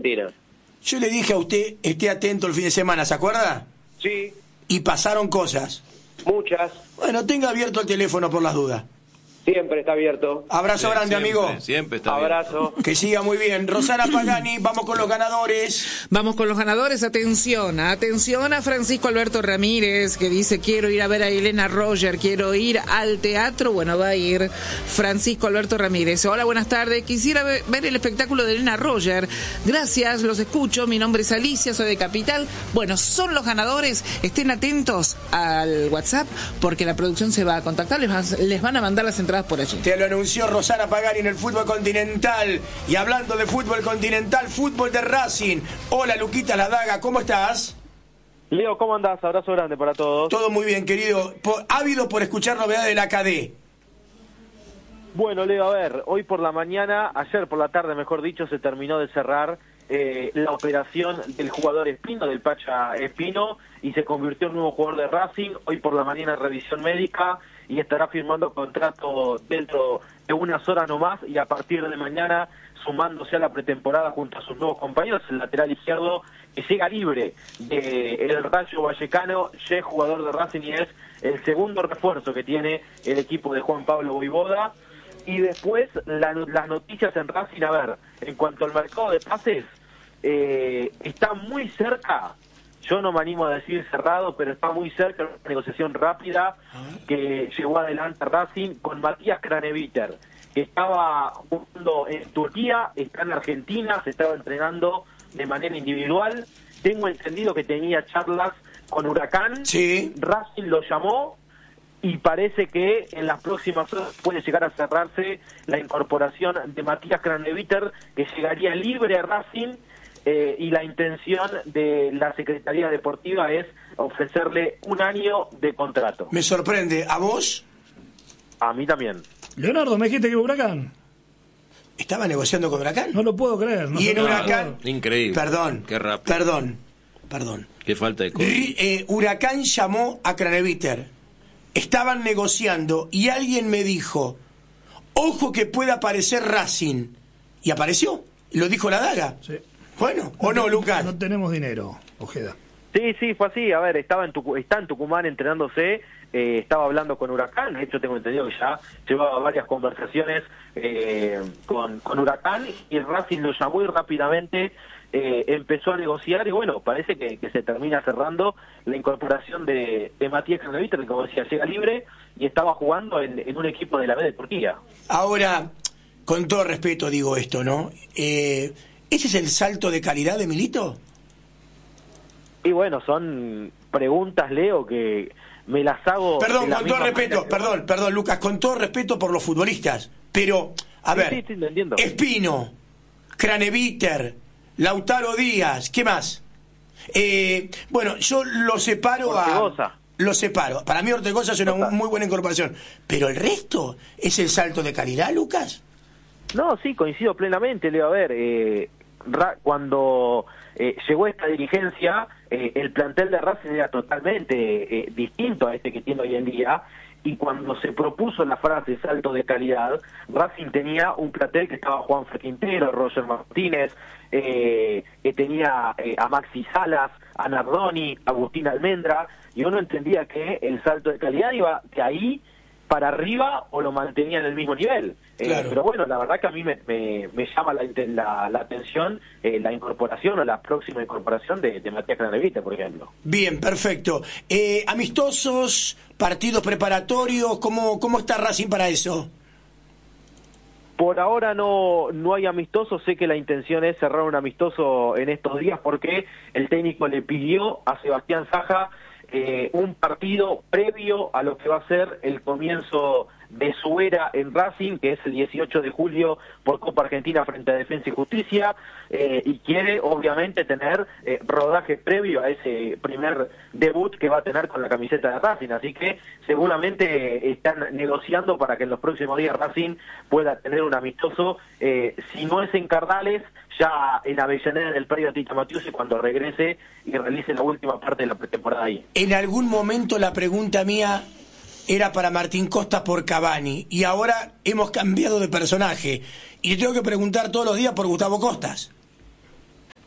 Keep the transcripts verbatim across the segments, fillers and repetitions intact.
Argentina. Yo le dije a usted, esté atento el fin de semana, ¿se acuerda? Sí. Y pasaron cosas. Muchas. Bueno, tenga abierto el teléfono por las dudas. Siempre está abierto. Abrazo Sí, grande, siempre, amigo. Siempre está Abrazo. bien. Que siga muy bien. Rosana Pagani, vamos con los ganadores. Vamos con los ganadores. Atención, atención a Francisco Alberto Ramírez, que dice: quiero ir a ver a Elena Roger, quiero ir al teatro. Bueno, va a ir Francisco Alberto Ramírez. Hola, buenas tardes. Quisiera ver el espectáculo de Elena Roger. Gracias, los escucho. Mi nombre es Alicia, soy de Capital. Bueno, son los ganadores. Estén atentos al WhatsApp porque la producción se va a contactar. Les, va, les van a mandar las entradas por allí. Te lo anunció Rosana Pagani en el fútbol continental. Y hablando de fútbol continental, fútbol de Racing. Hola, Luquita La Daga, ¿cómo estás? Leo, ¿cómo andás? Abrazo grande para todos. Todo muy bien, querido. Por, ávido por escuchar novedades de la K D. Bueno, Leo, a ver, hoy por la mañana, ayer por la tarde, mejor dicho, se terminó de cerrar eh, la operación del jugador Espino, del Pacha Espino, y se convirtió en nuevo jugador de Racing. Hoy por la mañana revisión médica y estará firmando contrato dentro de unas horas nomás, y a partir de mañana sumándose a la pretemporada junto a sus nuevos compañeros. El lateral izquierdo que llega libre del Rayo Vallecano, ya es jugador de Racing y es el segundo refuerzo que tiene el equipo de Juan Pablo Voivoda. Y después la, las noticias en Racing, a ver, en cuanto al mercado de pases, eh, está muy cerca. Yo no me animo a decir cerrado, pero está muy cerca una negociación rápida que llevó adelante Racing con Matías Craneviter, que estaba jugando en Turquía, está en Argentina, se estaba entrenando de manera individual. Tengo entendido que tenía charlas con Huracán. Sí. Racing lo llamó y parece que en las próximas horas puede llegar a cerrarse la incorporación de Matías Craneviter, que llegaría libre a Racing. Eh, y la intención de la Secretaría Deportiva es ofrecerle un año de contrato. Me sorprende. ¿A vos? A mí también. Leonardo, me dijiste que Huracán. ¿Estaba negociando con Huracán? No lo puedo creer. No y en no, Huracán... Increíble. Perdón. Qué rápido. Perdón. Perdón. Qué falta de cosas. Eh, Huracán llamó a Craneviter. Estaban negociando y alguien me dijo: ojo que puede aparecer Racing. Y apareció. Lo dijo La Daga. Sí. Bueno, ¿o no, Lucas? No tenemos dinero, Ojeda. Sí, sí, fue así. A ver, estaba en Tucu- está en Tucumán entrenándose, eh, estaba hablando con Huracán. De hecho, tengo entendido que ya llevaba varias conversaciones eh, con, con Huracán, y el Racing lo llamó y rápidamente eh, empezó a negociar. Y bueno, parece que, que se termina cerrando la incorporación de, de Matías Craneviter, que, como decía, llega libre y estaba jugando en, en un equipo de la B de Turquía. Ahora, con todo respeto digo esto, ¿no? Eh... ¿Ese es el salto de calidad de Milito? Y bueno, son preguntas, Leo, que me las hago... Perdón, con todo respeto, perdón, vos. perdón, Lucas, con todo respeto por los futbolistas, pero, a sí, ver, sí, sí, lo entiendo. Espino, Craneviter, Lautaro Díaz, ¿qué más? Eh, bueno, yo lo separo Ortegoza. a... Lo separo. Para mí Ortegoza es una muy buena incorporación, pero el resto, ¿es el salto de calidad, Lucas? No, sí, coincido plenamente, Leo. A ver, eh, Ra- cuando eh, llegó esta dirigencia, eh, el plantel de Racing era totalmente eh, distinto a este que tiene hoy en día, y cuando se propuso la frase salto de calidad, Racing tenía un plantel que estaba Juan Quintero, Roger Martínez, eh, que tenía eh, a Maxi Salas, a Nardoni, a Agustín Almendra, y uno entendía que el salto de calidad iba de ahí para arriba o lo mantenía en el mismo nivel. Claro. Eh, pero bueno, la verdad que a mí me, me, me llama la, la, la atención eh, la incorporación o la próxima incorporación de, de Matías Craneviter, por ejemplo. Bien, perfecto. Eh, amistosos, partidos preparatorios, ¿cómo, cómo está Racing para eso? Por ahora no, no hay amistoso. Sé que la intención es cerrar un amistoso en estos días porque el técnico le pidió a Sebastián Saja eh, un partido previo a lo que va a ser el comienzo de su era en Racing, que es el dieciocho de julio por Copa Argentina frente a Defensa y Justicia, eh, y quiere obviamente tener eh, rodaje previo a ese primer debut que va a tener con la camiseta de Racing, así que seguramente están negociando para que en los próximos días Racing pueda tener un amistoso, eh, si no es en Cardales, ya en Avellaneda, en el predio Tita Matiusi, cuando regrese y realice la última parte de la pretemporada ahí. En algún momento la pregunta mía era para Martín Costa por Cavani, y ahora hemos cambiado de personaje, y le tengo que preguntar todos los días por Gustavo Costas.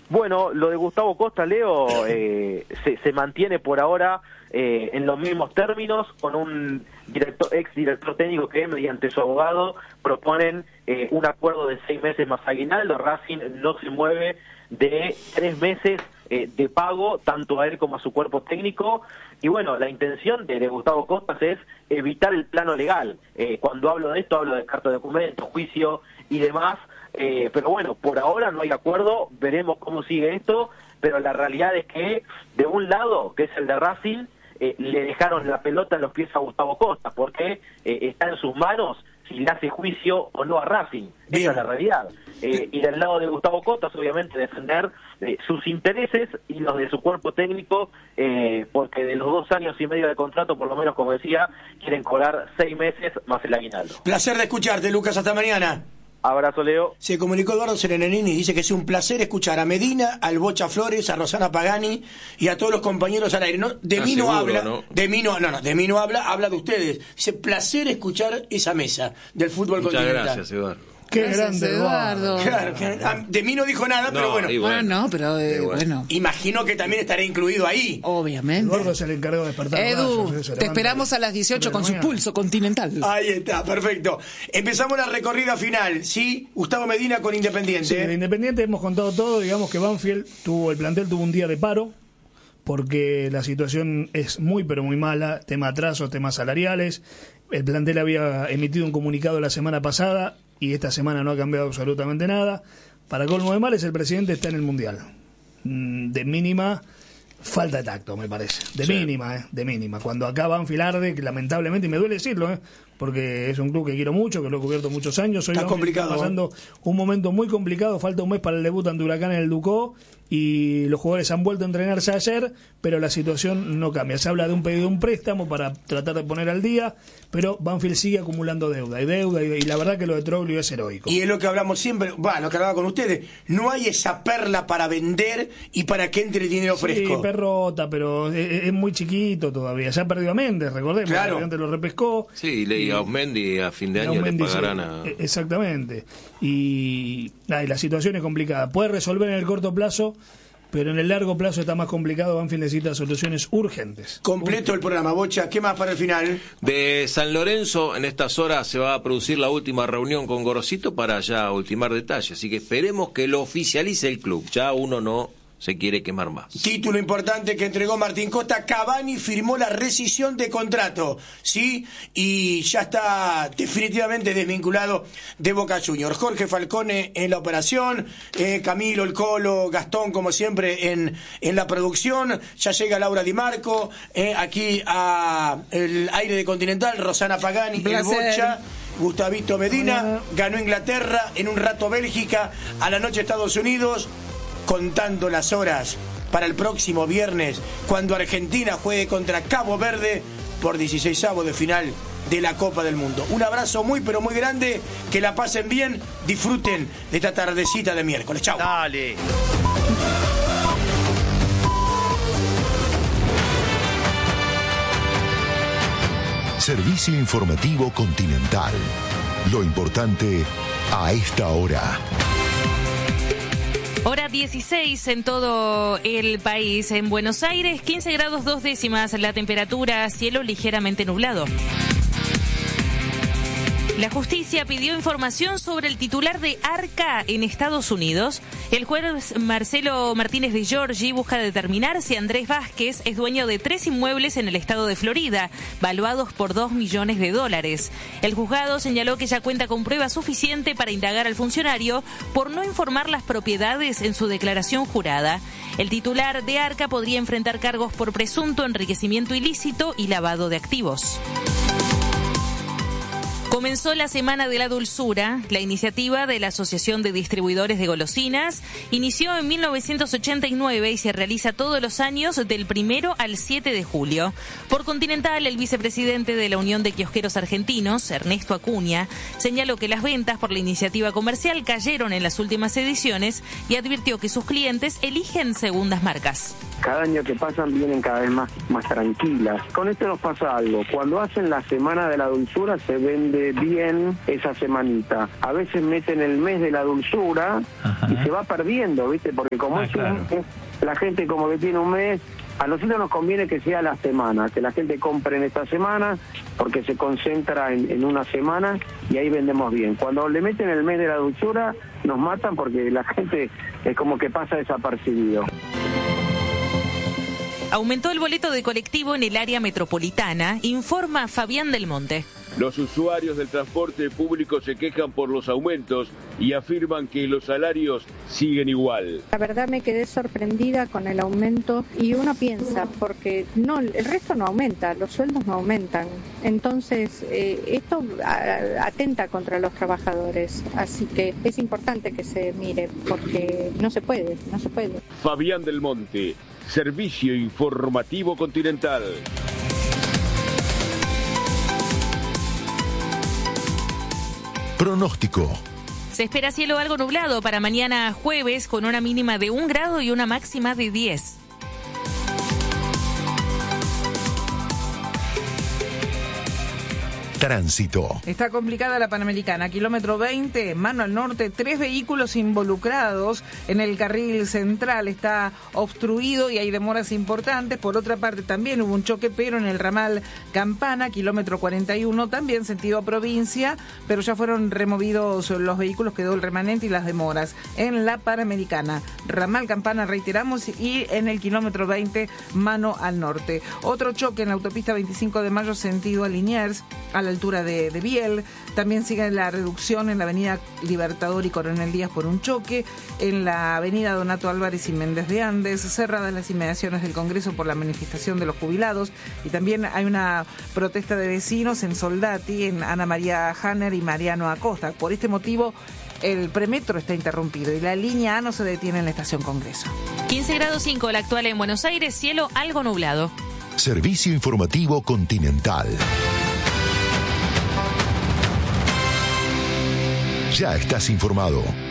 Bueno, lo de Gustavo Costa, Leo, eh, se, se mantiene por ahora eh, en los mismos términos, con un director, ex director técnico que mediante su abogado proponen eh, un acuerdo de seis meses más aguinaldo. Racing no se mueve de tres meses eh, de pago, tanto a él como a su cuerpo técnico. Y bueno, la intención de, de Gustavo Costas es evitar el plano legal. Eh, cuando hablo de esto, hablo de carta de documento, juicio y demás. Eh, pero bueno, por ahora no hay acuerdo, veremos cómo sigue esto, pero la realidad es que de un lado, que es el de Racing, eh, le dejaron la pelota en los pies a Gustavo Costa, porque eh, está en sus manos si le hace juicio o no a Racing. Bien. Esa es la realidad. Eh, y del lado de Gustavo Costas, obviamente, defender eh, sus intereses y los de su cuerpo técnico, eh, porque de los dos años y medio de contrato, por lo menos, como decía, quieren cobrar seis meses más el aguinaldo. Placer de escucharte, Lucas, hasta mañana. Abrazo, Leo. Se comunicó Eduardo Serenanini y dice que es un placer escuchar a Medina, al Bocha Flores, a Rosana Pagani y a todos los compañeros al aire. No, de ah, mí no seguro, habla, ¿no? de mí no, no, no, de mí no habla, habla de ustedes. Dice, placer escuchar esa mesa del fútbol Muchas continental. Gracias, Eduardo. Qué Gracias, grande, Eduardo. Claro, que, de mí no dijo nada, no, pero bueno. bueno. Bueno, no, pero eh, bueno. bueno. Imagino que también estaré incluido ahí. Obviamente. Eduardo es el encargado de despertar. Edu, rayos, te esperamos a las dieciocho con su pulso continental. Ahí está, perfecto. Empezamos la recorrida final, ¿sí? Gustavo Medina con Independiente. Sí, de Independiente hemos contado todo. Digamos que Banfield tuvo, el plantel tuvo un día de paro, porque la situación es muy, pero muy mala. Tema atrasos, temas salariales. El plantel había emitido un comunicado la semana pasada y esta semana no ha cambiado absolutamente nada. Para colmo de males, el presidente está en el Mundial. De mínima falta de tacto, me parece. De sí. mínima, ¿eh? De mínima. Cuando acá Banfield arde, que lamentablemente, y me duele decirlo, ¿eh? Porque es un club que quiero mucho, que lo he cubierto muchos años. Hoy está complicado. Está pasando ¿eh? un momento muy complicado. Falta un mes para el debut ante Huracán en el Ducó. Y los jugadores han vuelto a entrenarse ayer, pero la situación no cambia. Se habla de un pedido de un préstamo para tratar de poner al día, pero Banfield sigue acumulando deuda y deuda, y, y la verdad que lo de Troglio es heroico. Y es lo que hablamos siempre, bueno, lo que hablaba con ustedes, no hay esa perla para vender y para que entre dinero fresco. Sí, perrota, pero es, es muy chiquito todavía. Ya perdió a Méndez, recordemos, claro. Antes lo repescó. Sí, y, y a Osmendi a fin de año le pagarán a... Exactamente. Y, ay, la situación es complicada. Puede resolver en el corto plazo, pero en el largo plazo está más complicado. Banfield necesita soluciones urgentes. Completo el programa, Bocha. ¿Qué más para el final? De San Lorenzo, en estas horas se va a producir la última reunión con Gorosito para ya ultimar detalles. Así que esperemos que lo oficialice el club. Ya uno no se quiere quemar más. Título importante que entregó Martín Costa. Cavani firmó la rescisión de contrato, ¿sí? Y ya está definitivamente desvinculado de Boca Juniors. Jorge Falcone en la operación, eh, Camilo, el Colo, Gastón, como siempre, en, en la producción. Ya llega Laura Di Marco, eh, aquí a el aire de Continental, Rosana Pagani, el Bocha. Gustavito Medina, ganó Inglaterra, en un rato Bélgica, a la noche Estados Unidos, contando las horas para el próximo viernes, cuando Argentina juegue contra Cabo Verde por dieciseisavo de final de la Copa del Mundo. Un abrazo muy pero muy grande, que la pasen bien, disfruten de esta tardecita de miércoles. Chau. Dale. Servicio informativo Continental. Lo importante a esta hora. Hora dieciséis en todo el país. En Buenos Aires, quince grados dos décimas la temperatura, cielo ligeramente nublado. La justicia pidió información sobre el titular de Arca en Estados Unidos. El juez Marcelo Martínez de Giorgi busca determinar si Andrés Vázquez es dueño de tres inmuebles en el estado de Florida, valuados por dos millones de dólares. El juzgado señaló que ya cuenta con prueba suficiente para indagar al funcionario por no informar las propiedades en su declaración jurada. El titular de Arca podría enfrentar cargos por presunto enriquecimiento ilícito y lavado de activos. Comenzó la Semana de la Dulzura. La iniciativa de la Asociación de Distribuidores de Golosinas inició en mil novecientos ochenta y nueve y se realiza todos los años del primero al siete de julio. Por Continental, el vicepresidente de la Unión de Kiosqueros Argentinos, Ernesto Acuña, señaló que las ventas por la iniciativa comercial cayeron en las últimas ediciones y advirtió que sus clientes eligen segundas marcas. Cada año que pasan vienen cada vez más, más tranquilas. Con esto nos pasa algo. Cuando hacen la Semana de la Dulzura se vende eh, bien esa semanita. A veces meten el mes de la dulzura. Ajá. Y se va perdiendo, ¿viste? Porque como ah, es claro. un mes, la gente como que tiene un mes, a nosotros nos conviene que sea la semana, que la gente compre en esta semana, porque se concentra en, en una semana y ahí vendemos bien. Cuando le meten el mes de la dulzura, nos matan porque la gente es como que pasa desapercibido. Aumentó el boleto de colectivo en el área metropolitana, informa Fabián del Monte. Los usuarios del transporte público se quejan por los aumentos y afirman que los salarios siguen igual. La verdad me quedé sorprendida con el aumento y uno piensa, porque no, el resto no aumenta, los sueldos no aumentan. Entonces, eh, esto atenta contra los trabajadores, así que es importante que se mire, porque no se puede, no se puede. Fabián del Monte, Servicio Informativo Continental. Pronóstico. Se espera cielo algo nublado para mañana jueves con una mínima de un grado y una máxima de diez. Tránsito. Está complicada la Panamericana, kilómetro veinte, mano al norte, tres vehículos involucrados en el carril central, está obstruido y hay demoras importantes. Por otra parte también hubo un choque, pero en el ramal Campana, kilómetro cuarenta y uno, también sentido provincia, pero ya fueron removidos los vehículos, quedó el remanente y las demoras en la Panamericana. Ramal Campana, reiteramos, y en el kilómetro veinte, mano al norte. Otro choque en la autopista veinticinco de mayo, sentido a Liniers, a la altura de, de Biel. También sigue la reducción en la avenida Libertador y Coronel Díaz por un choque, en la avenida Donato Álvarez y Méndez de Andes, cerradas las inmediaciones del Congreso por la manifestación de los jubilados, y también hay una protesta de vecinos en Soldati, en Ana María Hanner y Mariano Acosta. Por este motivo el premetro está interrumpido y la línea A no se detiene en la estación Congreso. quince grados cinco la actual en Buenos Aires, cielo algo nublado. Servicio Informativo Continental. Ya estás informado.